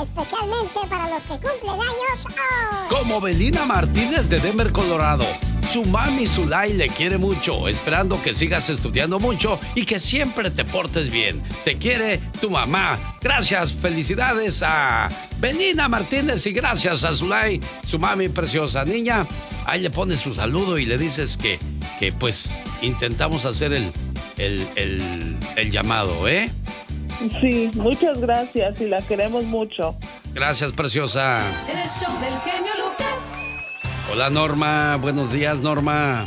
especialmente para los que cumplen años hoy. Como Belina Martínez de Denver, Colorado. Su mami Zulay le quiere mucho, esperando que sigas estudiando mucho y que siempre te portes bien. Te quiere tu mamá. Gracias, felicidades a Belina Martínez y gracias a Zulay, su mami preciosa. Niña, ahí le pones su saludo y le dices que pues intentamos hacer el llamado, ¿eh? Sí, muchas gracias y la queremos mucho. Gracias, preciosa. El show del genio Lucas. Hola, Norma. Buenos días, Norma.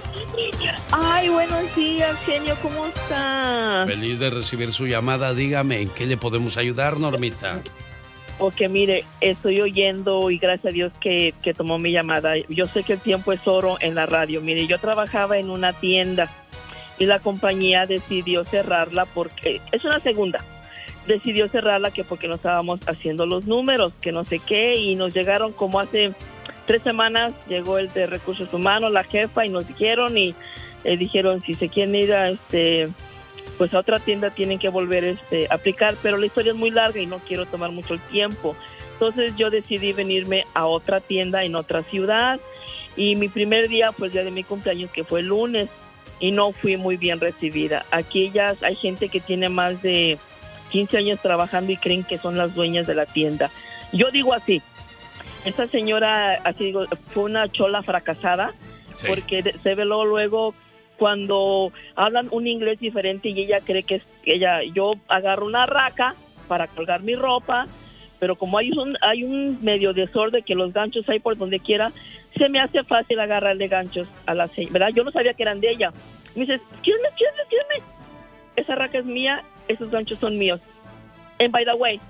Ay, buenos días, genio. ¿Cómo está? Feliz de recibir su llamada. Dígame, ¿en qué le podemos ayudar, Normita? Porque mire, estoy oyendo y gracias a Dios que tomó mi llamada. Yo sé que el tiempo es oro en la radio. Mire, yo trabajaba en una tienda y la compañía decidió cerrarla porque es una segunda. Decidió cerrarla que porque no estábamos haciendo los números, que no sé qué, y nos llegaron como hace 3 semanas, llegó el de Recursos Humanos, la jefa, y nos dijeron dijeron si se quieren ir a pues a otra tienda tienen que volver a aplicar, pero la historia es muy larga y no quiero tomar mucho el tiempo. Entonces yo decidí venirme a otra tienda en otra ciudad y mi primer día fue el día de mi cumpleaños, que fue el lunes, y no fui muy bien recibida. Aquí ya hay gente que tiene más de 15 años trabajando y creen que son las dueñas de la tienda. Yo digo así, esta señora, así digo, fue una chola fracasada, sí, porque se ve luego cuando hablan un inglés diferente y ella cree que es ella. Yo agarro una raca para colgar mi ropa, pero como hay un medio desorden que los ganchos hay por donde quiera, se me hace fácil agarrarle ganchos a la señora, ¿verdad? Yo no sabía que eran de ella. Me dice, excuse me, esa raca es mía, esos ganchos son míos. And by the way,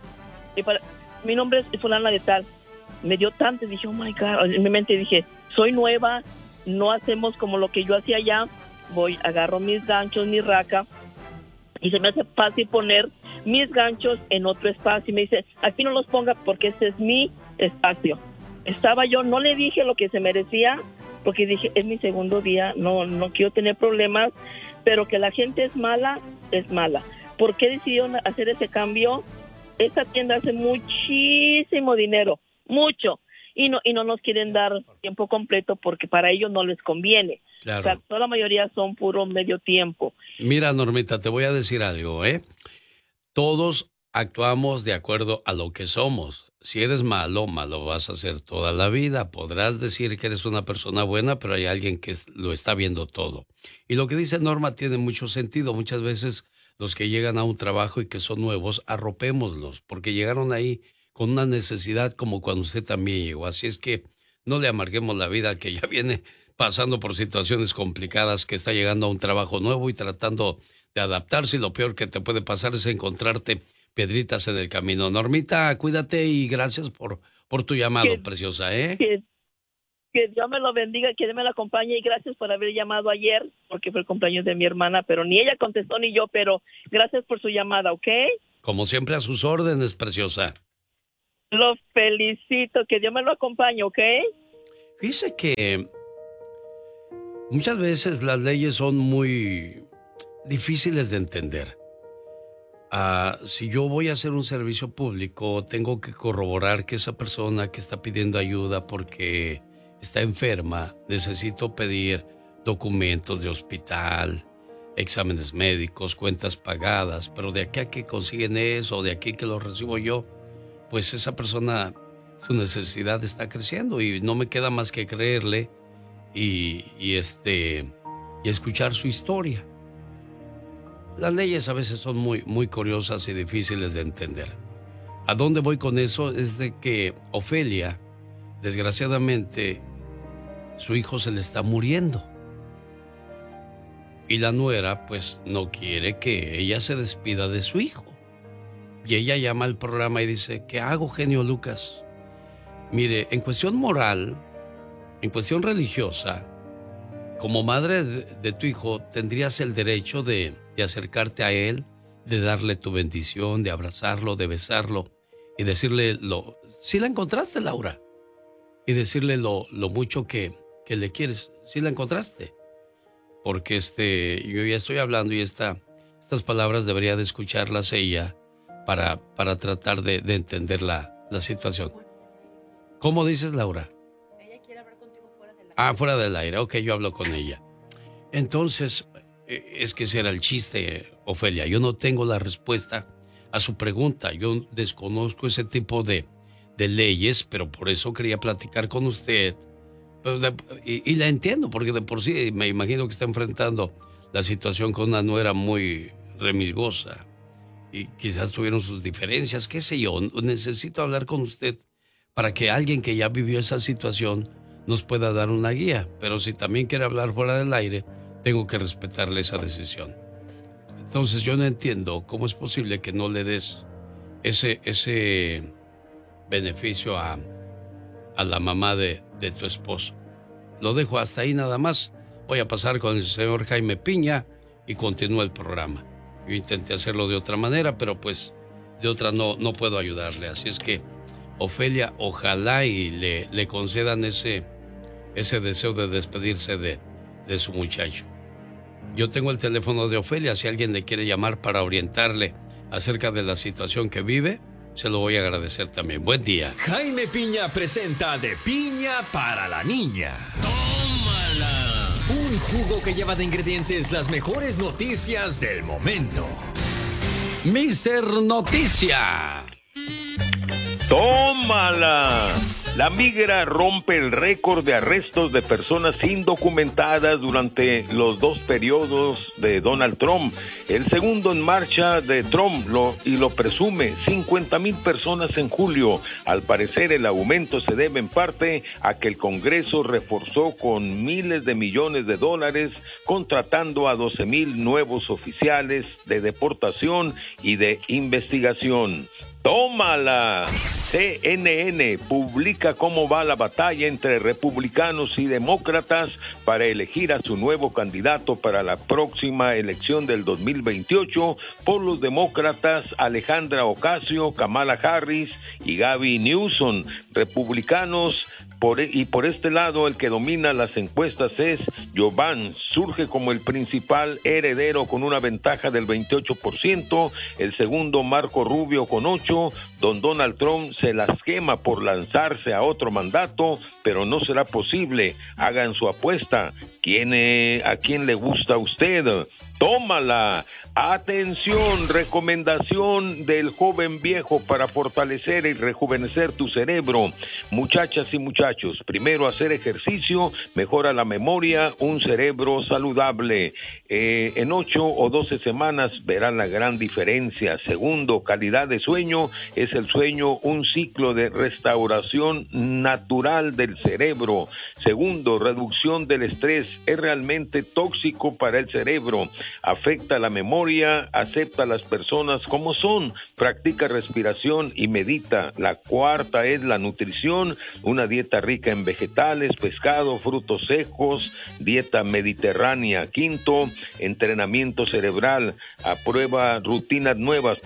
mi nombre es fulana de tal. Me dio tanto, dije, oh my God, en mi mente dije, soy nueva, no hacemos como lo que yo hacía allá, agarro mis ganchos, mi raca, y se me hace fácil poner mis ganchos en otro espacio, y me dice, aquí no los ponga porque este es mi espacio. Estaba yo, no le dije lo que se merecía, porque dije, es mi segundo día, no quiero tener problemas, pero que la gente es mala, es mala. ¿Por qué decidieron hacer ese cambio? Esta tienda hace muchísimo dinero, mucho, y no nos quieren dar tiempo completo porque para ellos no les conviene. Claro. O sea, toda la mayoría son puro medio tiempo. Mira, Normita, te voy a decir algo, ¿eh? Todos actuamos de acuerdo a lo que somos. Si eres malo, malo vas a hacer toda la vida. Podrás decir que eres una persona buena, pero hay alguien que lo está viendo todo. Y lo que dice Norma tiene mucho sentido. Muchas veces los que llegan a un trabajo y que son nuevos, arropémoslos, porque llegaron ahí con una necesidad como cuando usted también llegó. Así es que no le amarguemos la vida al que ya viene pasando por situaciones complicadas, que está llegando a un trabajo nuevo y tratando de adaptarse, y lo peor que te puede pasar es encontrarte piedritas en el camino. Normita, cuídate y gracias por tu llamado, preciosa, ¿eh? Que Dios me lo bendiga, que Dios me lo acompañe, y gracias por haber llamado ayer, porque fue el cumpleaños de mi hermana, pero ni ella contestó ni yo, pero gracias por su llamada, ¿ok? Como siempre, a sus órdenes, preciosa. Los felicito, que Dios me lo acompañe, ¿ok? Fíjese que muchas veces las leyes son muy difíciles de entender. Si yo voy a hacer un servicio público, tengo que corroborar que esa persona que está pidiendo ayuda porque está enferma, necesito pedir documentos de hospital, exámenes médicos, cuentas pagadas, pero de aquí a que consiguen eso, de aquí que lo recibo yo, pues esa persona, su necesidad está creciendo y no me queda más que creerle y escuchar su historia. Las leyes a veces son muy, muy curiosas y difíciles de entender. ¿A dónde voy con eso? Es de que Ofelia, desgraciadamente, su hijo se le está muriendo. Y la nuera, pues, no quiere que ella se despida de su hijo. Y ella llama al programa y dice, ¿qué hago, genio Lucas? Mire, en cuestión moral, en cuestión religiosa, como madre de tu hijo, tendrías el derecho de acercarte a él, de darle tu bendición, de abrazarlo, de besarlo y decirle ¿sí la encontraste, Laura? Y decirle lo mucho que le quieres. ¿Sí la encontraste? Porque yo ya estoy hablando y estas palabras debería de escucharlas ella para tratar de entender la la situación. ¿Cómo dices, Laura? Ella quiere hablar contigo fuera del aire. Ah, fuera del aire. Ok, yo hablo con ella. Entonces, es que ese era el chiste, Ofelia. Yo no tengo la respuesta a su pregunta. Yo desconozco ese tipo de leyes, pero por eso quería platicar con usted. Y la entiendo, porque de por sí me imagino que está enfrentando la situación con una nuera muy remilgosa. Y quizás tuvieron sus diferencias, qué sé yo. Necesito hablar con usted para que alguien que ya vivió esa situación nos pueda dar una guía. Pero si también quiere hablar fuera del aire, tengo que respetarle esa decisión. Entonces yo no entiendo cómo es posible que no le des ese beneficio a la mamá de tu esposo. Lo dejo hasta ahí nada más. Voy a pasar con el señor Jaime Piña y continúa el programa. Yo intenté hacerlo de otra manera, pero pues de otra no puedo ayudarle. Así es que, Ofelia, ojalá y le concedan ese deseo de despedirse de su muchacho. Yo tengo el teléfono de Ofelia. Si alguien le quiere llamar para orientarle acerca de la situación que vive, se lo voy a agradecer también. Buen día. Jaime Piña presenta De Piña para la Niña. ¡Tómala! Un jugo que lleva de ingredientes las mejores noticias del momento. Mister Noticia. ¡Tómala! La migra rompe el récord de arrestos de personas indocumentadas durante los 2 periodos de Donald Trump. El segundo en marcha de Trump lo presume, 50,000 personas en julio. Al parecer el aumento se debe en parte a que el Congreso reforzó con miles de millones de dólares, contratando a 12,000 nuevos oficiales de deportación y de investigación. ¡Tómala! CNN publica cómo va la batalla entre republicanos y demócratas para elegir a su nuevo candidato para la próxima elección del 2028. Por los demócratas, Alejandra Ocasio, Kamala Harris y Gavin Newsom. Republicanos, por este lado, el que domina las encuestas es Joe Biden. Surge como el principal heredero con una ventaja del 28%. El segundo, Marco Rubio, con 8%. Don Donald Trump se las quema por lanzarse a otro mandato, pero no será posible. Hagan su apuesta. ¿A quién le gusta a usted? ¡Tómala! Atención, recomendación del joven viejo para fortalecer y rejuvenecer tu cerebro. Muchachas y muchachos, primero, hacer ejercicio mejora la memoria, un cerebro saludable. En 8 o 12 semanas verán la gran diferencia. Segundo, calidad de sueño. Es el sueño un ciclo de restauración natural del cerebro. Segundo, reducción del estrés. Es realmente tóxico para el cerebro. Afecta la memoria, acepta a las personas como son, practica respiración y medita. La cuarta es la nutrición, una dieta rica en vegetales, pescado, frutos secos, dieta mediterránea. Quinto, entrenamiento cerebral, prueba rutinas nuevas,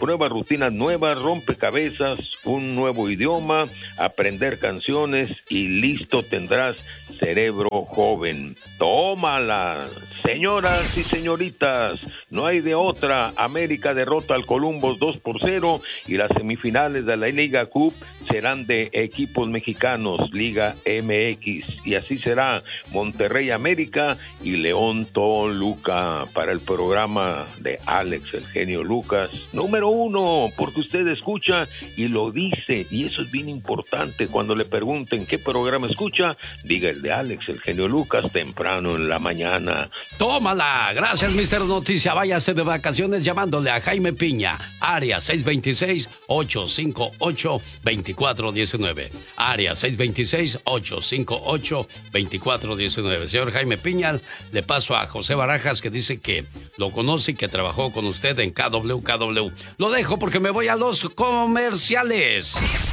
rompecabezas, un nuevo idioma, aprender canciones y listo tendrás cerebro joven. ¡Tómala! Señoras y señoritas, no hay de otra. América derrota al Columbus 2-0 y las semifinales de la Liga Cup serán de equipos mexicanos, Liga MX, y así será Monterrey América y León Toluca. Para el programa de Alex, el genio Lucas, número 1, porque usted escucha y lo dice, y eso es bien importante. Cuando le pregunten qué programa escucha, diga el de Alex, el genio Lucas, temprano en la mañana. ¡Tómala! Gracias, Mister Noticia. Váyase de vacaciones llamándole a Jaime Piña. Área 626-858-2419. Área 626-858-2419. Señor Jaime Piña, le paso a José Barajas, que dice que lo conoce y que trabajó con usted en KWKW. Lo dejo porque me voy a los comerciales.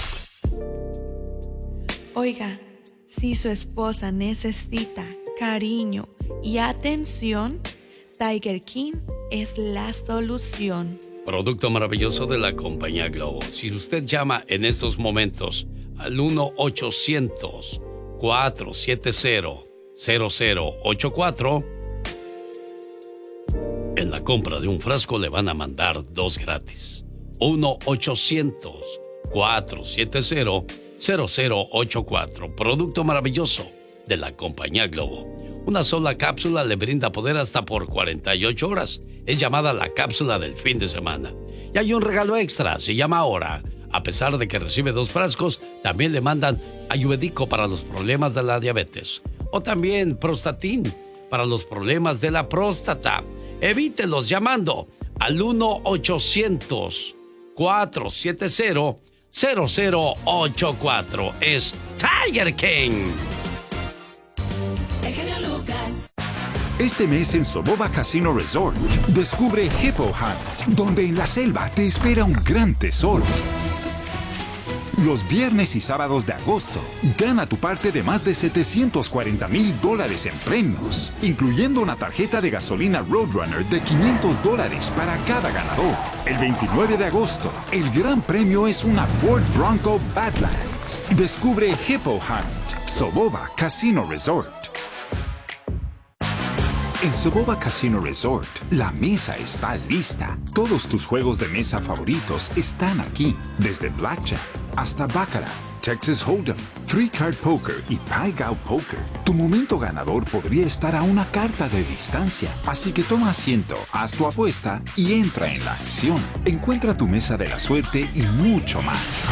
Oiga, si su esposa necesita cariño y atención, Tiger King es la solución. Producto maravilloso de la compañía Globo. Si usted llama en estos momentos al 1-800-470-0084, en la compra de un frasco le van a mandar 2 gratis. 1-800 470-0084. Producto maravilloso de la compañía Globo. Una sola cápsula le brinda poder hasta por 48 horas. Es llamada la cápsula del fin de semana. Y hay un regalo extra, se llama ahora. A pesar de que recibe 2 frascos, también le mandan ayurvédico para los problemas de la diabetes. O también Prostatin para los problemas de la próstata. Evítelos llamando al 1-800-470-0084. Es Tiger King. El genio Lucas. Este mes en Soboba Casino Resort, descubre Hippo Hunt, donde en la selva te espera un gran tesoro. Los viernes y sábados de agosto, gana tu parte de más de $740,000 en premios, incluyendo una tarjeta de gasolina Roadrunner de $500 para cada ganador. El 29 de agosto, el gran premio es una Ford Bronco Badlands. Descubre Hippo Hunt, Soboba Casino Resort. En Soboba Casino Resort, la mesa está lista. Todos tus juegos de mesa favoritos están aquí, desde Blackjack hasta Baccarat, Texas Hold'em, Three Card Poker y Pai Gow Poker. Tu momento ganador podría estar a una carta de distancia, así que toma asiento, haz tu apuesta y entra en la acción. Encuentra tu mesa de la suerte y mucho más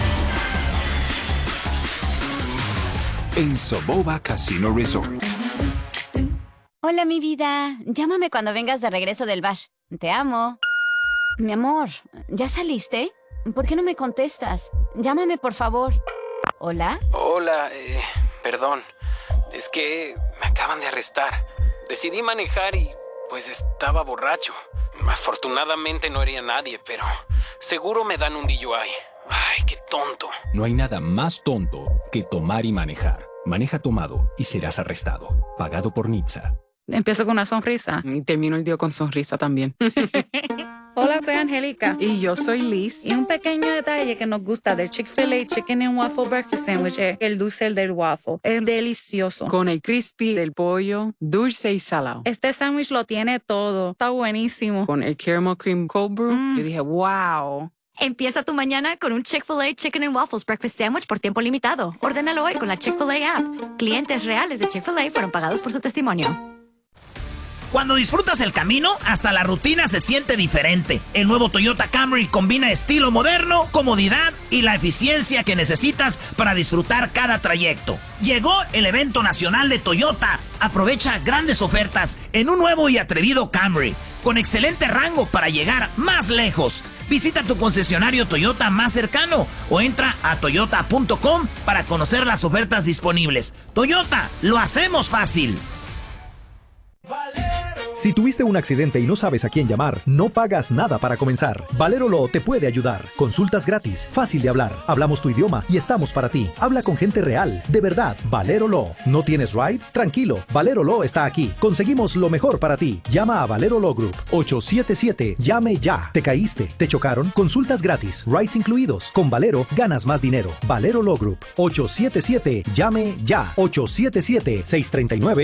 en Soboba Casino Resort. Hola, mi vida. Llámame cuando vengas de regreso del bash. Te amo. Mi amor, ¿ya saliste? ¿Por qué no me contestas? Llámame, por favor. ¿Hola? Hola, perdón. Es que me acaban de arrestar. Decidí manejar y, pues, estaba borracho. Afortunadamente no hería a nadie, pero seguro me dan un DUI. Ay, qué tonto. No hay nada más tonto que tomar y manejar. Maneja tomado y serás arrestado. Pagado por NHTSA. Empiezo con una sonrisa y termino el día con sonrisa también. Hola, soy Angélica. Y yo soy Liz. Y un pequeño detalle que nos gusta del Chick-fil-A Chicken and Waffle Breakfast Sandwich es el dulce del waffle. Es delicioso. Con el crispy del pollo, dulce y salado. Este sándwich lo tiene todo. Está buenísimo. Con el caramel cream cold brew, yo dije, wow. Empieza tu mañana con un Chick-fil-A Chicken and Waffles Breakfast Sandwich por tiempo limitado. Ordénalo hoy con la Chick-fil-A app. Clientes reales de Chick-fil-A fueron pagados por su testimonio. Cuando disfrutas el camino, hasta la rutina se siente diferente. El nuevo Toyota Camry combina estilo moderno, comodidad y la eficiencia que necesitas para disfrutar cada trayecto. Llegó el evento nacional de Toyota. Aprovecha grandes ofertas en un nuevo y atrevido Camry, con excelente rango para llegar más lejos. Visita tu concesionario Toyota más cercano o entra a toyota.com para conocer las ofertas disponibles. Toyota, lo hacemos fácil. Si tuviste un accidente y no sabes a quién llamar, no pagas nada para comenzar. Valero Law te puede ayudar. Consultas gratis, fácil de hablar. Hablamos tu idioma y estamos para ti. Habla con gente real, de verdad. Valero Law. ¿No tienes ride? Tranquilo, Valero Law está aquí. Conseguimos lo mejor para ti. Llama a Valero Law Group. 877, llame ya. ¿Te caíste? ¿Te chocaron? Consultas gratis, rides incluidos. Con Valero ganas más dinero. Valero Law Group. 877, llame ya. 877-639